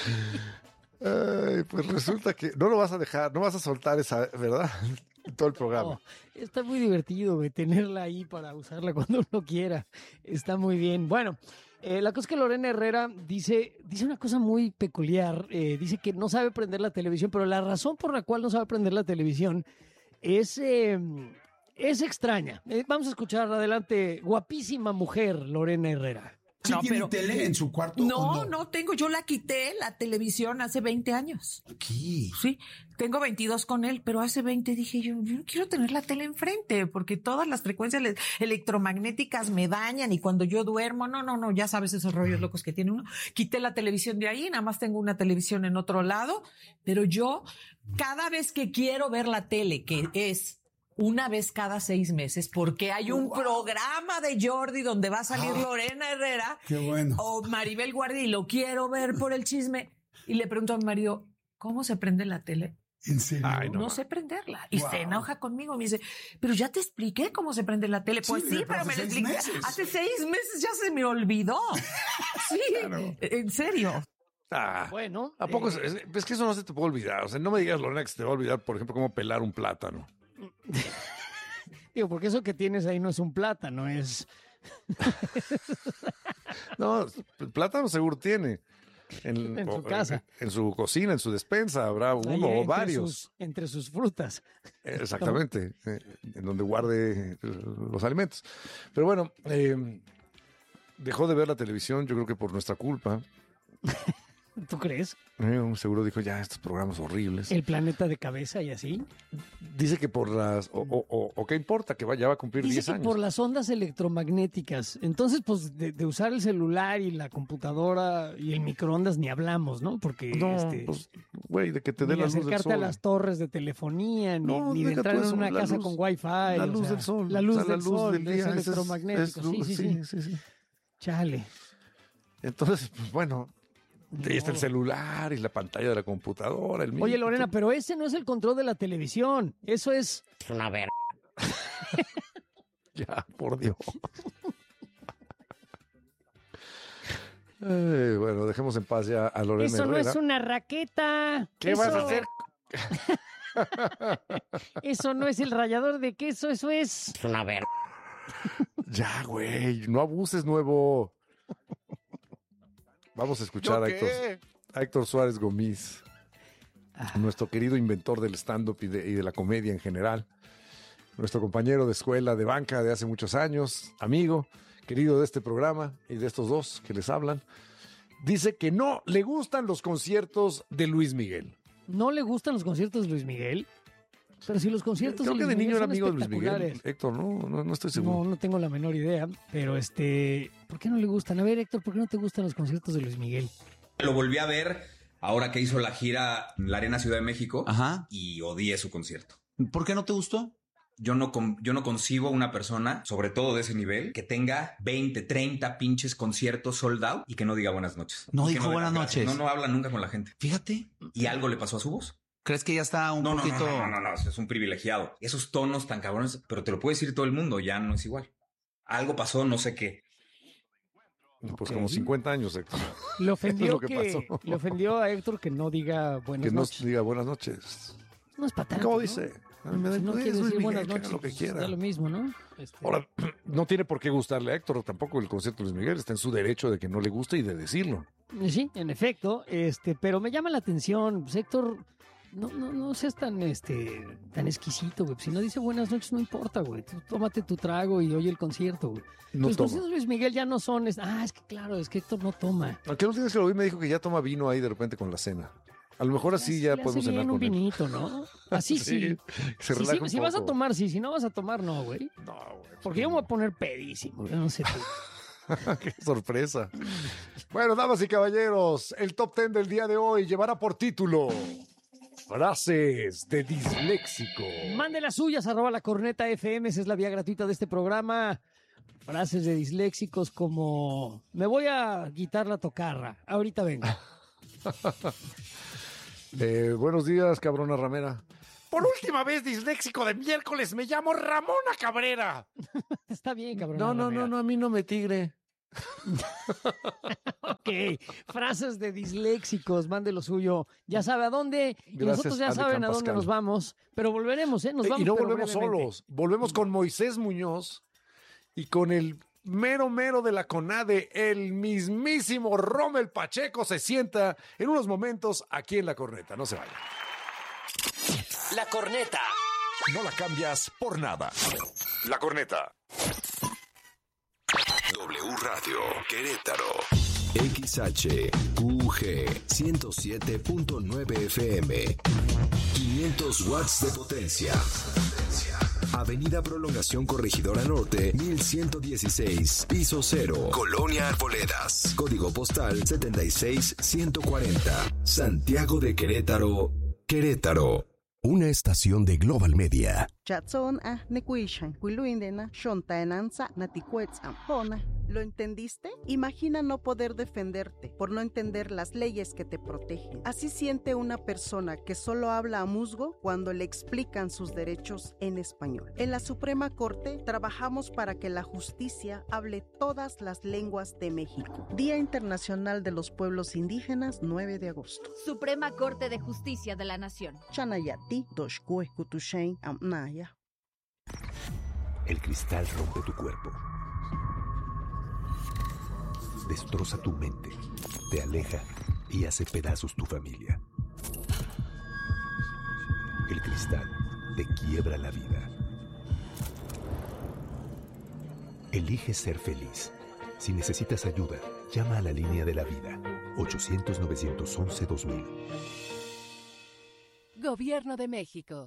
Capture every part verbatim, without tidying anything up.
Ay, pues resulta que no lo vas a dejar, no vas a soltar esa, ¿verdad? Todo el programa. No, está muy divertido, güey, tenerla ahí para usarla cuando uno quiera. Está muy bien. Bueno, eh, la cosa es que Lorena Herrera dice, dice una cosa muy peculiar. Eh, dice que no sabe prender la televisión, pero la razón por la cual no sabe prender la televisión es, eh, es extraña. Eh, vamos a escuchar adelante. Guapísima mujer, Lorena Herrera. ¿Sí No, tiene pero- tele en su cuarto? o No, no, no tengo. Yo la quité, la televisión, hace veinte años. Aquí. Sí, tengo veintidós con él, pero hace veinte dije yo, yo no quiero tener la tele enfrente porque todas las frecuencias le- electromagnéticas me dañan y cuando yo duermo, no, no, no, ya sabes esos rollos locos que tiene uno. Quité la televisión de ahí, nada más tengo una televisión en otro lado, pero yo cada vez que quiero ver la tele, que es una vez cada seis meses, porque hay un Wow. programa de Jordi donde va a salir Ah, Lorena Herrera qué bueno. o Maribel Guardia y lo quiero ver por el chisme y le pregunto a mi marido, ¿cómo se prende la tele? ¿En serio? Ay, No, no. sé prenderla. Y Wow. se enoja conmigo. Me dice, pero ya te expliqué cómo se prende la tele. Pues Sí, sí, pero pero hace me lo seis expliqué. meses. Hace seis meses ya se me olvidó. Sí, en serio. Ah, Bueno, ¿a poco? eh, Es, es que eso no se te puede olvidar. O sea, no me digas, Lorena, que se te va a olvidar, por ejemplo, cómo pelar un plátano. digo, porque eso que tienes ahí no es un plátano, es... No, el plátano seguro tiene. En, En su o- casa. En, en su cocina, en su despensa, habrá ahí uno o entre varios. sus- entre sus frutas. Exactamente, eh, en donde guarde eh, los alimentos. Pero bueno, eh, dejó de ver la televisión, yo creo que por nuestra culpa. ¿Tú crees? Eh, seguro dijo, ya, estos programas horribles. El planeta de cabeza y así. Dice que por las... O, o, o- o qué importa, que va, ya va a cumplir Dice diez que años. por las ondas electromagnéticas. Entonces, pues, de, de usar el celular y la computadora y el microondas ni hablamos, ¿no? Porque, No, este, pues, güey, de que te ni dé de la luz del acercarte a sol. las torres de telefonía, ni, No, ni de deja entrar tú en eso, una la casa luz- con wifi. La o luz sea, del sol. La luz O sea, del sol, día, es ese electromagnético. es luz, sí, sí, sí, sí, sí, sí. Chale. Entonces, pues bueno, ahí está el No. celular y la pantalla de la computadora. El Oye, micro, Lorena, todo. pero ese no es el control de la televisión. Eso es... Una ver. Ya, por Dios. Ay, bueno, dejemos en paz ya a Lorena Eso no Herrera. es una raqueta. ¿Qué Eso- vas a hacer? Eso no es el rallador de queso, eso es... Una ver. Ya, güey, no abuses, nuevo. Vamos a escuchar ¿Yo a qué? Héctor, a Héctor Suárez Gómez, Ah. nuestro querido inventor del stand-up y de, y de la comedia en general, nuestro compañero de escuela de banca de hace muchos años, amigo, querido de este programa y de estos dos que les hablan, dice que no le gustan los conciertos de Luis Miguel. ¿No le gustan los conciertos de Luis Miguel? Pero si los conciertos Creo de que Luis de niño Miguel era son amigo de Luis Miguel. espectaculares. Héctor, no, no, no estoy seguro. No, no tengo la menor idea, pero este, ¿por qué no le gustan? A ver, Héctor, ¿por qué no te gustan los conciertos de Luis Miguel? Lo volví a ver ahora que hizo la gira en la Arena Ciudad de México. Ajá. Y odié su concierto. ¿Por qué no te gustó? Yo no, con- yo no concibo una persona, sobre todo de ese nivel, que tenga veinte, treinta pinches conciertos sold out y que no diga buenas noches. No Y que dijo dé las buenas gracias. noches. No, no habla nunca con la gente. Fíjate. ¿Y algo le pasó a su voz? ¿Crees que ya está un No, no, poquito... no, no, no, no, no, es un privilegiado. Esos tonos tan cabrones, pero te lo puede decir todo el mundo, ya no es igual. Algo pasó, no sé qué. Pues Ok. como cincuenta años, Héctor. Le ofendió lo que que, pasó. le ofendió a Héctor que no diga buenas Que no noches. diga buenas noches. No es para tanto, ¿Cómo ¿no? dice? A mí me da Si no igual, quiere es Luis decir Miguel, buenas que haga noches, lo que pues, quiera. da lo mismo, ¿no? Este, Ahora, no tiene por qué gustarle a Héctor tampoco el concierto de Luis Miguel. Está en su derecho de que no le guste y de decirlo. Sí, en efecto, este, pero me llama la atención, pues, Héctor, no, no, no seas tan, este, tan exquisito, güey. Si no dice buenas noches, no importa, güey. Tú tómate tu trago y oye el concierto, güey. No Los toma. conciertos de Luis Miguel ya no son, es- ah, es que claro, es que Héctor no toma. Aunque los días que lo vi me dijo que ya toma vino ahí de repente con la cena. A lo mejor así ya Le hace podemos bien cenar un con él. vinito, ¿no? Así sí. Se Sí, relaja sí, un si vas a poco. tomar, sí. Si no vas a tomar, no, güey. No, güey. Porque yo me voy a poner pedísimo, yo no sé tú. Qué sorpresa. Bueno, damas y caballeros, el top ten del día de hoy llevará por título Frases de disléxico. Mande las suyas, arroba la corneta F M, esa es la vía gratuita de este programa. Frases de disléxicos como, me voy a quitar la tocarra, ahorita vengo. Eh, buenos días, cabrona ramera. Por última vez, disléxico de miércoles, me llamo Ramona Cabrera. Está bien, cabrón. No, no, no, no, a mí no me tigre. Ok, frases de disléxicos, mande lo suyo. Ya sabe a dónde, y Gracias, nosotros ya Ale saben a dónde Pascal. nos vamos, pero volveremos, ¿eh? Nos Eh, vamos, y no pero volvemos brevemente. solos, volvemos con Moisés Muñoz y con el mero mero de la CONADE, el mismísimo Rommel Pacheco se sienta en unos momentos aquí en La Corneta. No se vayan. La Corneta. No la cambias por nada. La Corneta. W Radio Querétaro. X H U G ciento siete punto nueve F M. quinientos watts de potencia. Avenida Prolongación Corregidora Norte, mil ciento dieciséis, piso cero, Colonia Arboledas. Código postal setenta y seis ciento cuarenta. Santiago de Querétaro, Querétaro. Una estación de Global Media. Chatson a nekuishan, kuiluindena, shontaenanza, natikuetzam, pona. ¿Lo entendiste? Imagina no poder defenderte por no entender las leyes que te protegen. Así siente una persona que solo habla a musgo cuando le explican sus derechos en español. En la Suprema Corte trabajamos para que la justicia hable todas las lenguas de México. Día Internacional de los Pueblos Indígenas, nueve de agosto. Suprema Corte de Justicia de la Nación. Chanayati, doshkue kutushain amnaya. El cristal rompe tu cuerpo. Destroza tu mente, te aleja y hace pedazos tu familia. El cristal te quiebra la vida. Elige ser feliz. Si necesitas ayuda, llama a la línea de la vida, ochocientos, novecientos once, dos mil. Gobierno de México.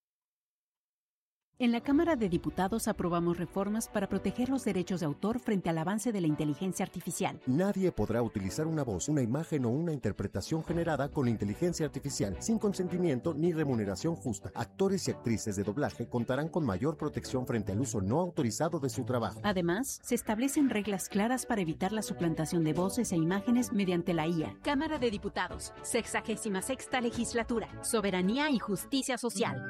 En la Cámara de Diputados aprobamos reformas para proteger los derechos de autor frente al avance de la inteligencia artificial. Nadie podrá utilizar una voz, una imagen o una interpretación generada con inteligencia artificial sin consentimiento ni remuneración justa. Actores y actrices de doblaje contarán con mayor protección frente al uso no autorizado de su trabajo. Además, se establecen reglas claras para evitar la suplantación de voces e imágenes mediante la I A. Cámara de Diputados, sexagésima sexta legislatura, soberanía y justicia social.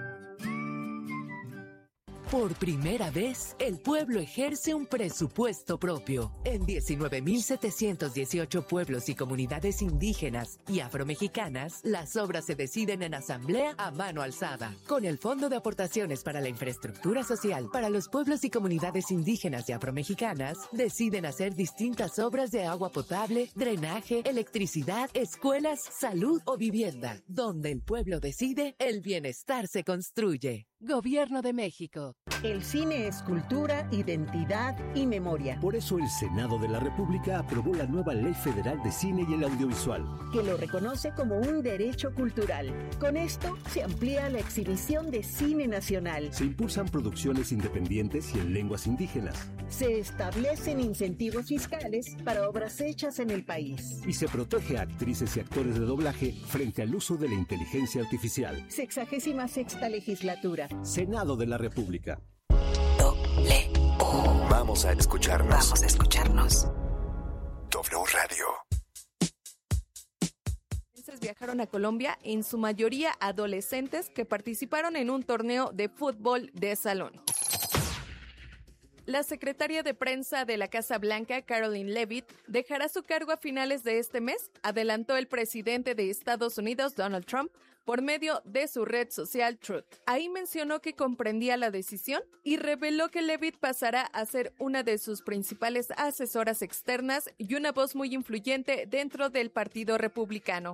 Por primera vez, el pueblo ejerce un presupuesto propio. En diecinueve mil setecientos dieciocho pueblos y comunidades indígenas y afromexicanas, las obras se deciden en asamblea a mano alzada. Con el Fondo de Aportaciones para la Infraestructura Social para los pueblos y comunidades indígenas y afromexicanas, deciden hacer distintas obras de agua potable, drenaje, electricidad, escuelas, salud o vivienda. Donde el pueblo decide, el bienestar se construye. Gobierno de México. El cine es cultura, identidad y memoria. Por eso el Senado de la República aprobó la nueva Ley Federal de Cine y el Audiovisual, que lo reconoce como un derecho cultural. Con esto se amplía la exhibición de cine nacional. Se impulsan producciones independientes y en lenguas indígenas. Se establecen incentivos fiscales para obras hechas en el país. Y se protege a actrices y actores de doblaje frente al uso de la inteligencia artificial. Sexagésima sexta legislatura. Senado de la República. Doble O. Vamos a escucharnos. Vamos a escucharnos. W Radio. Viajaron a Colombia, en su mayoría adolescentes que participaron en un torneo de fútbol de salón. La secretaria de prensa de la Casa Blanca, Caroline Leavitt, dejará su cargo a finales de este mes, adelantó el presidente de Estados Unidos, Donald Trump, por medio de su red social Truth. Ahí mencionó que comprendía la decisión y reveló que Leavitt pasará a ser una de sus principales asesoras externas y una voz muy influyente dentro del Partido Republicano.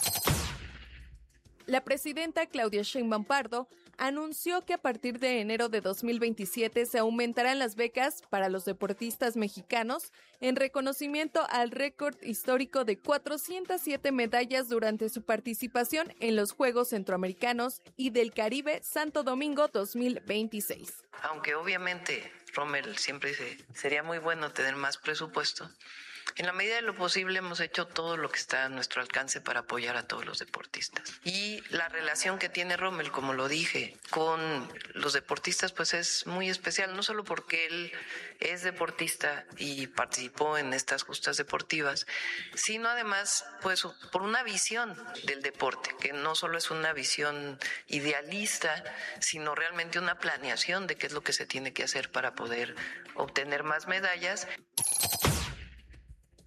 La presidenta Claudia Sheinbaum Pardo anunció que a partir de enero de dos mil veintisiete se aumentarán las becas para los deportistas mexicanos en reconocimiento al récord histórico de cuatrocientas siete medallas durante su participación en los Juegos Centroamericanos y del Caribe Santo Domingo dos mil veintiséis. Aunque obviamente Rommel siempre dice, sería muy bueno tener más presupuesto. En la medida de lo posible hemos hecho todo lo que está a nuestro alcance para apoyar a todos los deportistas. Y la relación que tiene Rommel, como lo dije, con los deportistas pues es muy especial, no solo porque él es deportista y participó en estas justas deportivas, sino además pues por una visión del deporte, que no solo es una visión idealista, sino realmente una planeación de qué es lo que se tiene que hacer para poder obtener más medallas.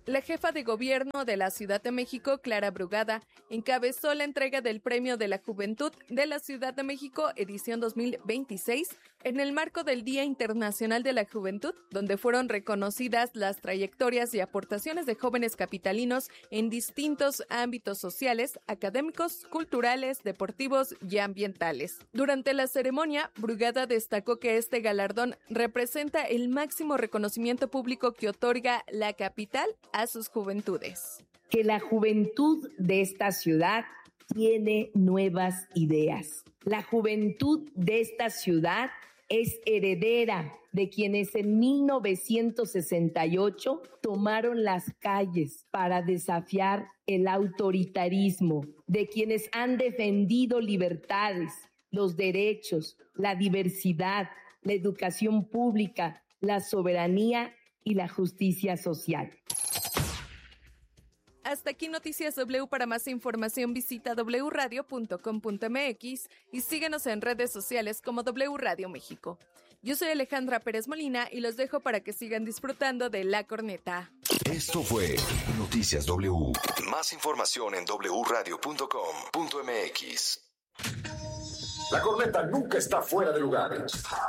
La jefa de gobierno de la Ciudad de México, Clara Brugada, encabezó la entrega del Premio de la Juventud de la Ciudad de México edición dos mil veintiséis en el marco del Día Internacional de la Juventud, donde fueron reconocidas las trayectorias y aportaciones de jóvenes capitalinos en distintos ámbitos sociales, académicos, culturales, deportivos y ambientales. Durante la ceremonia, Brugada destacó que este galardón representa el máximo reconocimiento público que otorga la capital a sus juventudes. Que la juventud de esta ciudad tiene nuevas ideas. La juventud de esta ciudad es heredera de quienes en mil novecientos sesenta y ocho tomaron las calles para desafiar el autoritarismo, de quienes han defendido libertades, los derechos, la diversidad, la educación pública, la soberanía y la justicia social. Hasta aquí Noticias W. Para más información visita doble u radio punto com punto m x y síguenos en redes sociales como W Radio México. Yo soy Alejandra Pérez Molina y los dejo para que sigan disfrutando de La Corneta. Esto fue Noticias W. Más información en doble u radio punto com punto m x. La corneta nunca está fuera de lugar.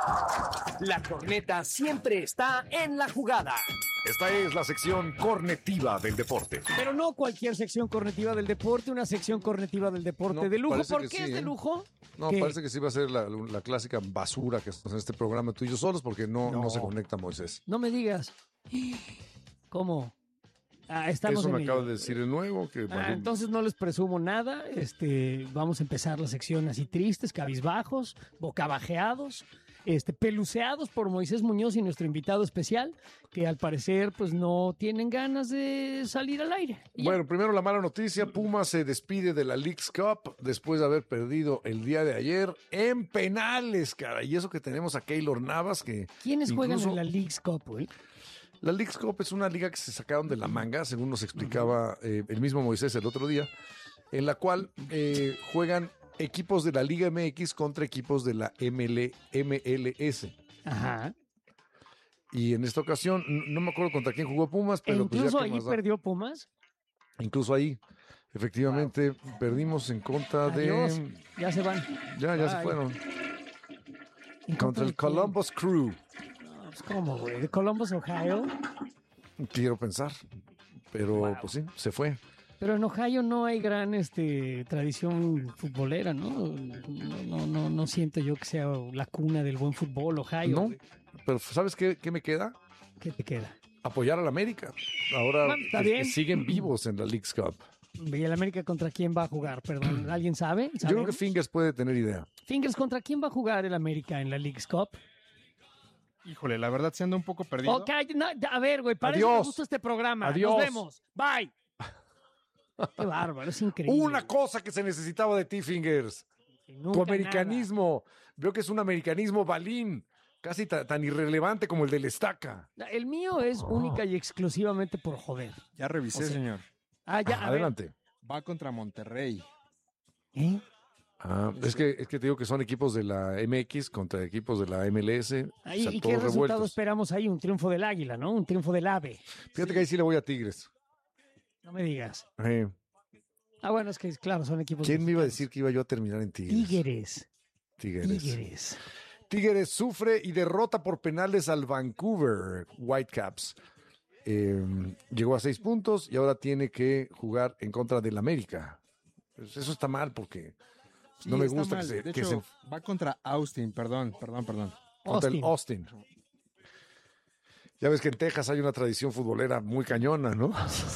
La corneta siempre está en la jugada. Esta es la sección cornetiva del deporte. Pero no cualquier sección cornetiva del deporte, una sección cornetiva del deporte No, de lujo. parece ¿Por que qué sí, es ¿eh? de lujo? No, ¿Qué? parece que sí va a ser la, la clásica basura que hacemos en este programa tú y yo solos porque no, no. No. se conecta Moisés. No me digas. ¿Cómo? Ah, estamos Eso en me ello. acaba de decir el nuevo. Que Ah, entonces no les presumo nada. Este, vamos a empezar la sección así tristes, cabizbajos, bocabajeados, este, peluceados por Moisés Muñoz y nuestro invitado especial, que al parecer pues no tienen ganas de salir al aire. Y ya. Bueno, primero la mala noticia, Pumas se despide de la Leagues Cup después de haber perdido el día de ayer en penales, cara. Y eso que tenemos a Keylor Navas, que ¿Quiénes juegan incluso- en la Leagues Cup, güey? La Leagues Cup es una liga que se sacaron de la manga, según nos explicaba eh, el mismo Moisés el otro día, en la cual eh, juegan equipos de la Liga M X contra equipos de la M L, M L S. Ajá. Y en esta ocasión, n- no me acuerdo contra quién jugó Pumas, E pero pues ya incluso qué allí más da. perdió Pumas. Incluso ahí, efectivamente, perdimos en contra Adiós. de... Ya se van. Ya, ya se Bye. fueron. ¿En Contra el de quién? Columbus Crew, No, pues, ¿cómo, güey? ¿De Columbus, Ohio? quiero pensar. Pero pues sí, se fue. Pero en Ohio no hay gran este, tradición futbolera, ¿no? No, no, no, no siento yo que sea la cuna del buen fútbol, Ohio. No, güey. pero ¿sabes qué, qué me queda? ¿Qué te queda? Apoyar a la América. Ahora Bueno, está que- bien. que siguen vivos en la Leagues Cup. ¿Y el América contra quién va a jugar? Perdón, ¿alguien sabe? Yo creo que ¿Sabemos? Fingers puede tener idea. Fingers, ¿contra quién va a jugar el América en la Leagues Cup? Híjole, la verdad se anda un poco perdido. Ok, no, a ver, güey, para eso me Adiós. gusta este programa. Adiós. Nos vemos. Bye. Qué bárbaro, es increíble. Una cosa que se necesitaba de ti, Fingers. Nunca Tu americanismo. Veo que es un americanismo balín. Casi ta- tan irrelevante como el del Estaca. nada. El mío es única y exclusivamente por joder. Ya revisé, O sea, señor. Ah, ya, a ver. Adelante. Va contra Monterrey. ¿Eh? Ah, es que, es que te digo que son equipos de la M X contra equipos de la M L S. Ahí, o sea, ¿y qué todos resultado revueltos. esperamos ahí? Un triunfo del águila, ¿no? Un triunfo del ave. Fíjate que ahí sí le voy a Tigres. No me digas. Eh, Ah, bueno, es que claro, son equipos. ¿Quién me iba a decir que iba yo a terminar en Tigres? Tigres. Tigres. Tigres. Tigres sufre y derrota por penales al Vancouver Whitecaps. Eh, llegó a seis puntos y ahora tiene que jugar en contra del América. Pues eso está mal porque Sí, no me está gusta que mal. se, De que hecho, se- va contra Austin, perdón, perdón, perdón. contra el Austin. Ya ves que en Texas hay una tradición futbolera muy cañona, ¿no?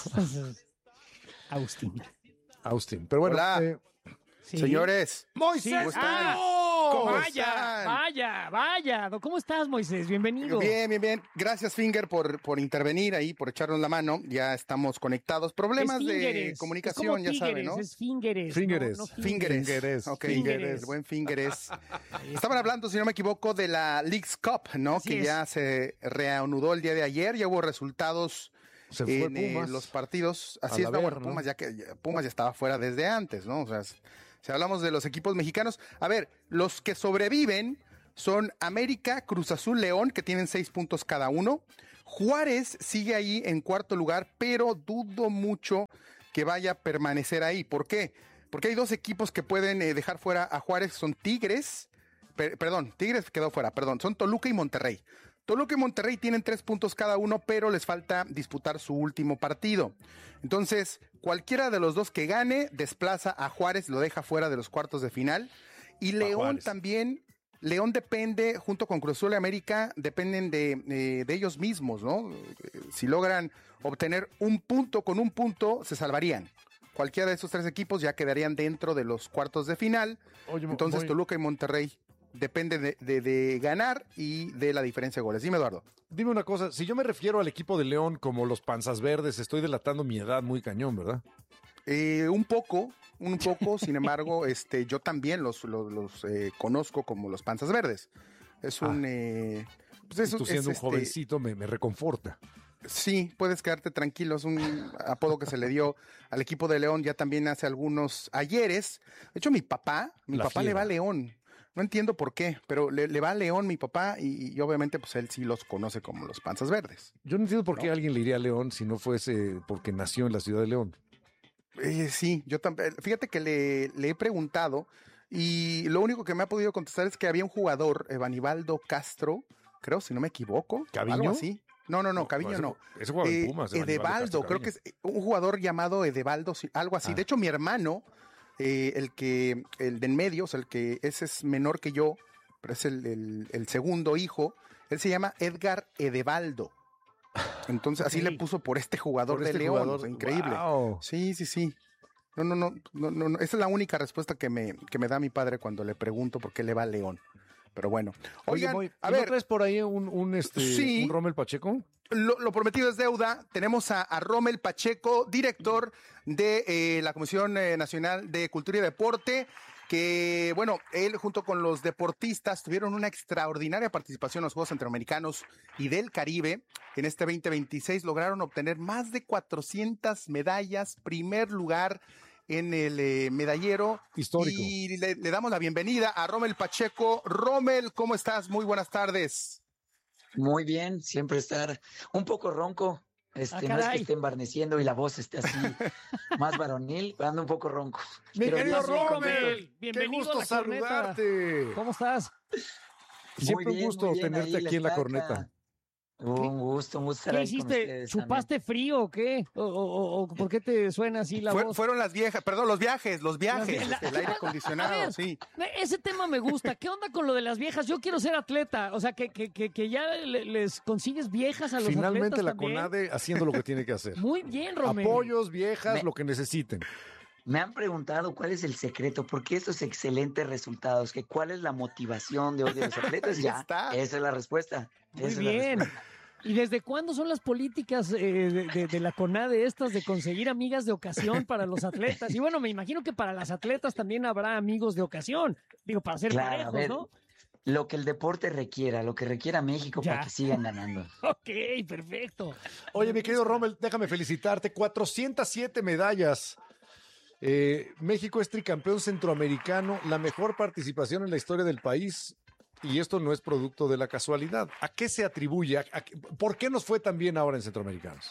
Austin. Austin. Pero bueno, Hola. eh, Sí. Señores, Moisés. ¿cómo están? ¡Ah! ¿Cómo vaya, están? vaya, vaya. ¿Cómo estás, Moisés? Bienvenido. Bien, bien, bien. Gracias, Finger, por, por intervenir ahí, por echarnos la mano. Ya estamos conectados. Problemas Es de fingeres. comunicación, Es ya como saben, tigres, ¿no? Es fingeres. Fingeres. no- no Fingeres. Fingeres. Ok, Fingeres. buen Fingeres. Estaban hablando, si no me equivoco, de la Leagues Cup, ¿no? Así que es. ya se reanudó el día de ayer. Ya hubo resultados Se fue en eh, Pumas. los partidos. A Así la es, no, ver, bueno, ¿no? Pumas, ya que, ya- Pumas ya estaba fuera desde antes, ¿no? O sea, si hablamos de los equipos mexicanos, a ver, los que sobreviven son América, Cruz Azul, León, que tienen seis puntos cada uno. Juárez sigue ahí en cuarto lugar, pero dudo mucho que vaya a permanecer ahí. ¿Por qué? Porque hay dos equipos que pueden eh, dejar fuera a Juárez, son Tigres, per, perdón, Tigres quedó fuera, perdón, son Toluca y Monterrey. Toluca y Monterrey tienen tres puntos cada uno, pero les falta disputar su último partido. Entonces, cualquiera de los dos que gane, desplaza a Juárez, lo deja fuera de los cuartos de final. Y León también, León depende, junto con Cruz Azul y América, dependen de, eh, de ellos mismos, ¿no? Si logran obtener un punto con un punto, se salvarían. Cualquiera de esos tres equipos ya quedarían dentro de los cuartos de final. Oye, Entonces, voy... Toluca y Monterrey depende de, de, de ganar y de la diferencia de goles. Dime, Eduardo. Dime una cosa, si yo me refiero al equipo de León como los Panzas Verdes, estoy delatando mi edad muy cañón, ¿verdad? Eh, un poco, un poco, sin embargo, este, yo también los, los, los eh, conozco como los Panzas Verdes. Es un... Ah. Eh, pues es, tú siendo es, un jovencito este, me, me reconforta. Sí, puedes quedarte tranquilo, es un apodo que se le dio al equipo de León ya también hace algunos ayeres. De hecho, mi papá, mi la papá fiera. le va a León. No entiendo por qué, pero le, le va a León mi papá y, y obviamente pues él sí los conoce como los Panzas Verdes. Yo no entiendo por ¿no? qué alguien le iría a León si no fuese porque nació en la ciudad de León. Eh, sí, yo también. Fíjate que le, le he preguntado y lo único que me ha podido contestar es que había un jugador, Evanibaldo Castro, creo, si no me equivoco. ¿Caviño? Algo así. No, no, no, no Caviño no. Ese jugaba en eh, Pumas. Edebaldo, creo que es un jugador llamado Edebaldo, algo así. Ah. De hecho, mi hermano, eh, el que, el de en medio, o sea, el que ese es menor que yo, pero es el, el, el segundo hijo, él se llama Edgar Edebaldo. Entonces, okay. así le puso por este jugador por de este León. Jugador. O sea, increíble. Wow. Sí, sí, sí. No, no, no, no, no, no. Esa es la única respuesta que me, que me da mi padre cuando le pregunto por qué le va a León. Pero bueno. Oigan, Oye, a ¿no ver. traes por ahí un, un, este, sí, un Rommel Pacheco? Lo, lo prometido es deuda. Tenemos a, a Rommel Pacheco, director de eh, la Comisión eh, Nacional de Cultura y Deporte, que, bueno, él junto con los deportistas tuvieron una extraordinaria participación en los Juegos Centroamericanos y del Caribe. En este veinte veintiséis lograron obtener más de cuatrocientas medallas, primer lugar en el eh, medallero histórico. Y le, le damos la bienvenida a Rommel Pacheco. Rommel, ¿cómo estás? Muy buenas tardes. Muy bien, siempre estar un poco ronco. Este, ah, no es que esté embarneciendo y la voz esté así más varonil, pero ando un poco ronco. Mi querido Rommel, bienvenido. Qué gusto saludarte. ¿Cómo estás? Siempre bien, un gusto tenerte aquí en la corneta. Un gusto, un gusto estar ¿Qué ahí hiciste? con ustedes ¿Chupaste también. frío o qué? ¿O, o, o por qué te suena así la Fue, voz? Fueron las viejas, perdón, los viajes, los viajes, la, el aire acondicionado, ver, sí. Ese tema me gusta. ¿Qué onda con lo de las viejas? Yo quiero ser atleta, o sea, que, que, que, que ya le, les consigues viejas a los Finalmente atletas la también. CONADE haciendo lo que tiene que hacer. Muy bien, Rommel. Apoyos, viejas, me, lo que necesiten. Me han preguntado cuál es el secreto, por qué estos excelentes resultados, que cuál es la motivación de hoy de los atletas. Ya, está. Esa es la respuesta. Muy esa bien. Es la respuesta. ¿Y desde cuándo son las políticas eh, de, de, de la CONADE estas de conseguir amigas de ocasión para los atletas? Y bueno, me imagino que para las atletas también habrá amigos de ocasión, digo, para ser claro, parejos, ver, ¿no? Lo que el deporte requiera, lo que requiera México ya. Para que sigan ganando. Ok, perfecto. Oye, mi querido Rommel, déjame felicitarte, cuatrocientas siete medallas. Eh, México es tricampeón centroamericano, la mejor participación en la historia del país. Y esto no es producto de la casualidad. ¿A qué se atribuye? ¿A, a, ¿Por qué nos fue tan bien ahora en Centroamericanos?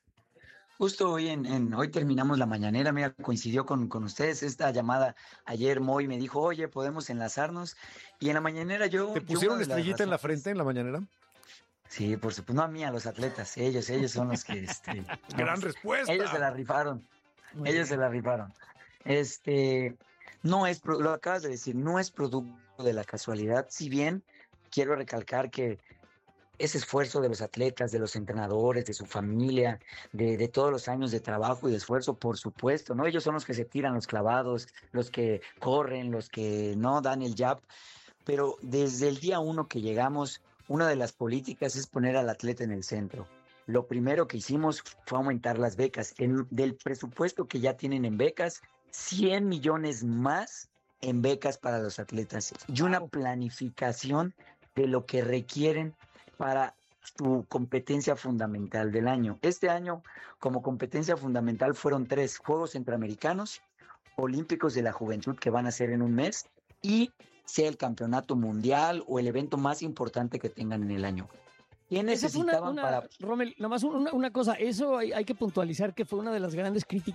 Justo hoy, en, en, hoy terminamos la mañanera, mira, coincidió con, con ustedes esta llamada. Ayer Moy me dijo, oye, ¿podemos enlazarnos? Y en la mañanera yo... ¿Te pusieron yo estrellita en la frente en la mañanera? Sí, por supuesto. No a mí, a los atletas. Ellos, ellos son los que... Este, Gran no, respuesta. Ellos se la rifaron. Muy ellos bien. se la rifaron. Este... No es, lo acabas de decir, no es producto de la casualidad, si bien quiero recalcar que ese esfuerzo de los atletas, de los entrenadores, de su familia, de, de todos los años de trabajo y de esfuerzo, por supuesto, ¿no? Ellos son los que se tiran los clavados, los que corren, los que no dan el jab, pero desde el día uno que llegamos, una de las políticas es poner al atleta en el centro. Lo primero que hicimos fue aumentar las becas. En, del presupuesto que ya tienen en becas, cien millones más en becas para los atletas y una planificación de lo que requieren para su competencia fundamental del año. Este año, como competencia fundamental, fueron tres Juegos Centroamericanos, Olímpicos de la Juventud que van a ser en un mes y sea el campeonato mundial o el evento más importante que tengan en el año. ¿Qué Esa fue una, necesitaban una- para...? Rommel, nomás una, una cosa, eso hay, hay que puntualizar que fue una de las grandes críticas